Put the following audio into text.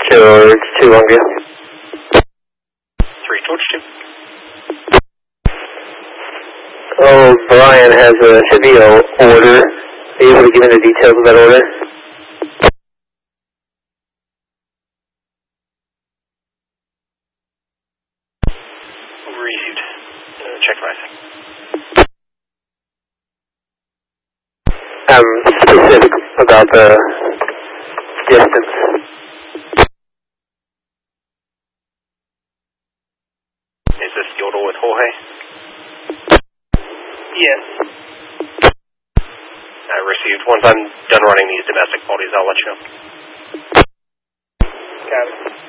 George 2 Longview. 3 George 2. Oh, Brian has a Chevio order. Are you able to give me the details of that order? Received. Check pricing. Specific about the distance. Is this the order with Jorge? Yes. Received. Once I'm done running these domestic qualities, I'll let you know. Got it.